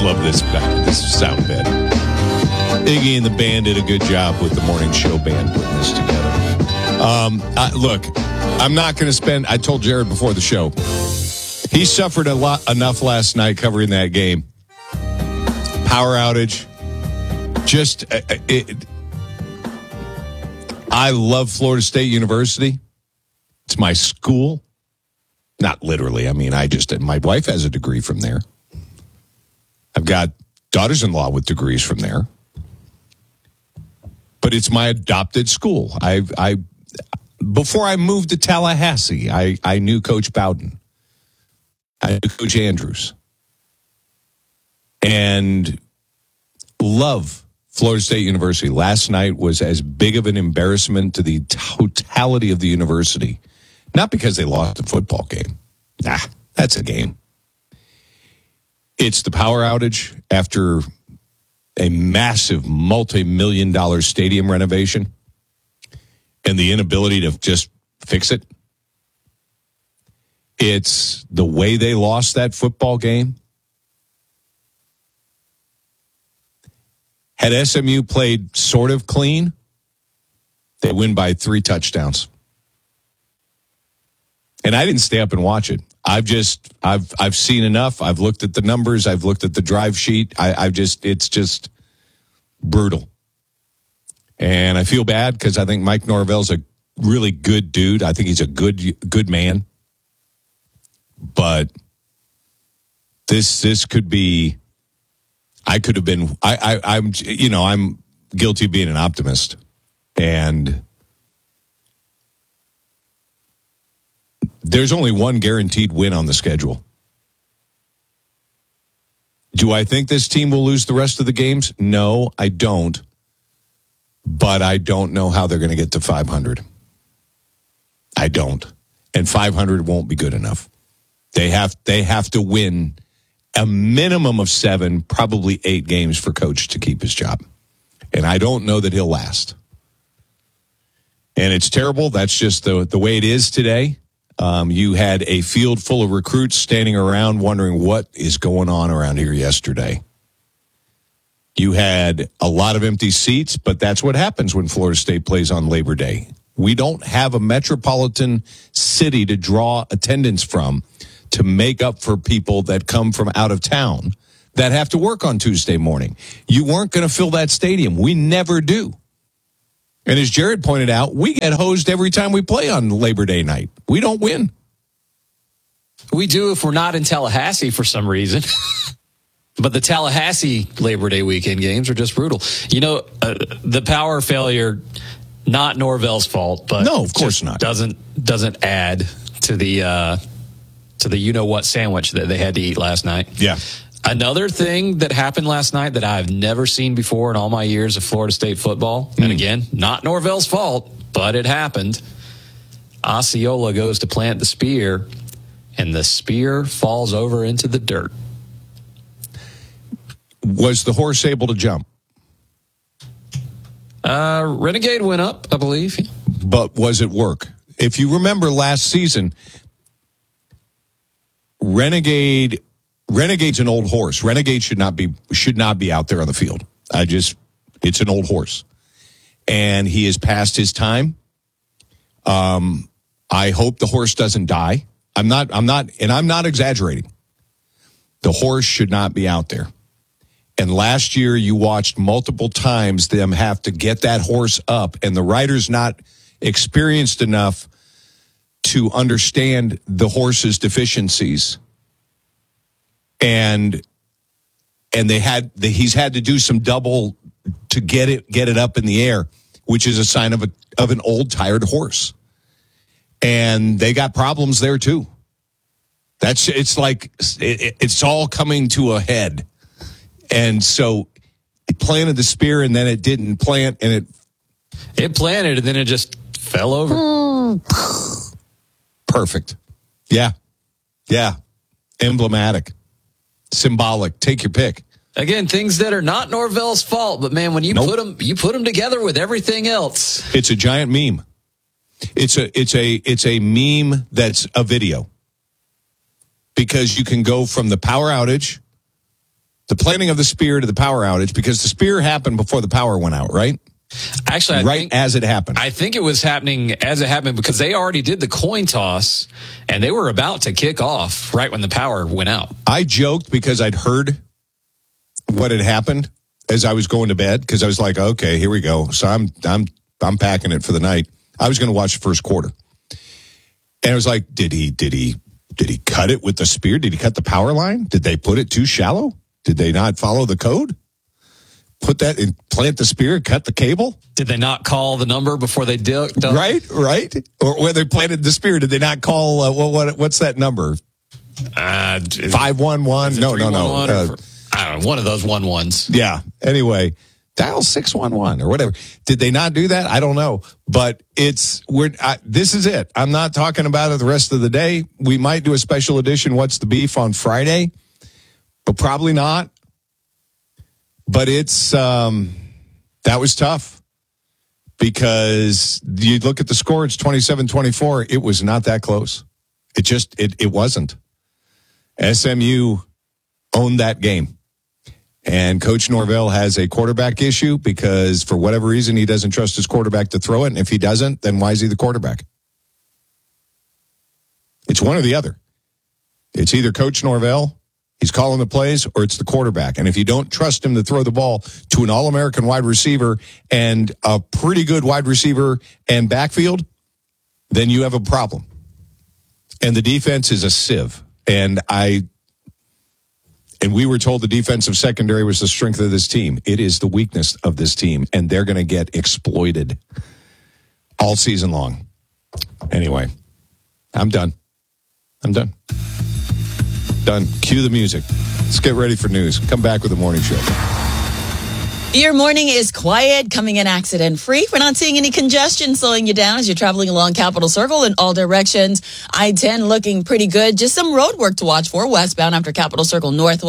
just love this sound bed. Iggy and the band did a good job with the morning show band putting this together. Look, I'm not going to spend. I told Jared before the show. He suffered enough last night covering that game. Power outage. I love Florida State University. It's my school. Not literally. I mean, my wife has a degree from there. I've got daughters-in-law with degrees from there. But it's my adopted school. Before I moved to Tallahassee, I knew Coach Bowden. I knew Coach Andrews. And love Florida State University. Last night was as big of an embarrassment to the totality of the university. Not because they lost a football game. Nah, that's a game. It's the power outage after a massive multi-million-dollar stadium renovation and the inability to just fix it. It's the way they lost that football game. Had SMU played sort of clean, they win by 3 touchdowns. And I didn't stay up and watch it. I've seen enough. I've looked at the numbers. I've looked at the drive sheet. It's just brutal. And I feel bad because I think Mike Norvell's a really good dude. I think he's a good man. But this could be. I could have been. I'm guilty of being an optimist, and there's only one guaranteed win on the schedule. Do I think this team will lose the rest of the games? No, I don't. But I don't know how they're going to get to 500. I don't. And 500 won't be good enough. They have to win a minimum of 7, probably 8 games for Coach to keep his job. And I don't know that he'll last. And it's terrible. That's just the way it is today. You had a field full of recruits standing around wondering what is going on around here yesterday. You had a lot of empty seats, but that's what happens when Florida State plays on Labor Day. We don't have a metropolitan city to draw attendance from to make up for people that come from out of town that have to work on Tuesday morning. You weren't going to fill that stadium. We never do. And as Jared pointed out, we get hosed every time we play on Labor Day night. We don't win. We do if we're not in Tallahassee for some reason. But the Tallahassee Labor Day weekend games are just brutal. You know, the power failure, not Norvell's fault, but no, of course not. Doesn't add to the you know what sandwich that they had to eat last night. Yeah. Another thing that happened last night that I've never seen before in all my years of Florida State football, and again, not Norvell's fault, but it happened. Osceola goes to plant the spear, and the spear falls over into the dirt. Was the horse able to jump? Renegade went up, I believe. But was it work? If you remember last season, Renegade's an old horse. Renegade should not be out there on the field. It's an old horse. And he has passed his time. I hope the horse doesn't die. I'm not exaggerating. The horse should not be out there. And last year you watched multiple times them have to get that horse up, and the rider's not experienced enough to understand the horse's deficiencies. And he's had to do some double to get it up in the air, which is a sign of an old tired horse. And they got problems there too. It's all coming to a head. And so it planted the spear, and then it didn't plant, and it planted, and then it just fell over. Perfect. Yeah. Emblematic. Symbolic. Take your pick. Again, things that are not Norvell's fault, but man, when you put them together with everything else, it's a giant meme. It's a meme that's a video, because you can go from the power outage The planting of the spear to the power outage, because the spear happened before the power went out, right? Actually, as it happened. I think it was happening as it happened because they already did the coin toss and they were about to kick off right when the power went out. I joked because I'd heard what had happened as I was going to bed, because I was like, okay, here we go. So I'm packing it for the night. I was going to watch the first quarter. And I was like, did he cut it with the spear? Did he cut the power line? Did they put it too shallow? Did they not follow the code? Put that and plant the spear, cut the cable? Did they not call the number before they did? Right. Or when they planted the spear, did they not call, what's that number? 511? No. I don't know, one of those 11s. Yeah. Anyway, dial 611 or whatever. Did they not do that? I don't know. But this is it. I'm not talking about it the rest of the day. We might do a special edition, What's the Beef, on Friday, but probably not. But that was tough, because you look at the score, it's 27-24. It was not that close. It wasn't. SMU owned that game. And Coach Norvell has a quarterback issue, because for whatever reason, he doesn't trust his quarterback to throw it. And if he doesn't, then why is he the quarterback? It's one or the other. It's either Coach Norvell, he's calling the plays, or it's the quarterback. And if you don't trust him to throw the ball to an All-American wide receiver and a pretty good wide receiver and backfield, then you have a problem. And the defense is a sieve. And we were told the defensive secondary was the strength of this team. It is the weakness of this team, and they're going to get exploited all season long. Anyway, I'm done. Done. Cue the music. Let's get ready for news. Come back with the morning show. Your morning is quiet, coming in accident-free. We're not seeing any congestion slowing you down as you're traveling along Capitol Circle in all directions. I-10 looking pretty good. Just some road work to watch for westbound after Capitol Circle North.